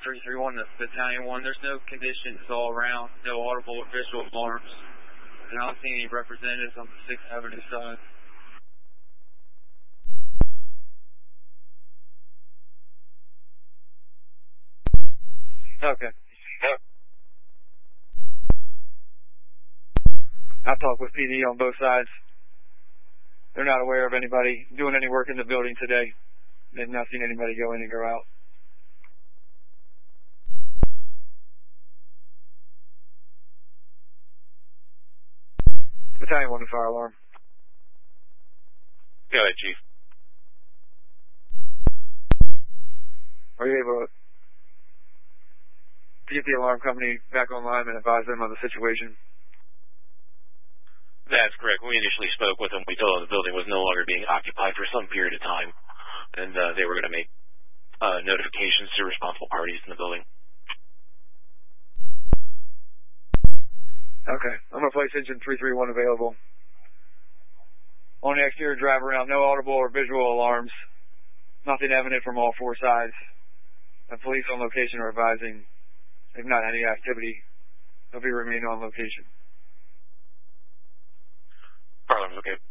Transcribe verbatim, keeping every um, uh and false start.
three three one to Battalion one. There's no conditions all around, no audible or visual alarms. And I don't see any representatives on the sixth Avenue side. Okay. I've talked with P D on both sides. They're not aware of anybody doing any work in the building today. They've not seen anybody go in and go out. Battalion one to fire alarm. Go ahead, Chief. Are you able to get the alarm company back online and advise them of the situation? That's correct. When we initially spoke with them, we told them the building was no longer being occupied for some period of time, and uh, they were going to make uh, notifications to responsible parties in the building. Okay. I'm going to place engine three three one available. On the exterior drive around, no audible or visual alarms. Nothing evident from all four sides. The police on location are advising they've not had any activity. They'll be remaining on location. Parliament's okay.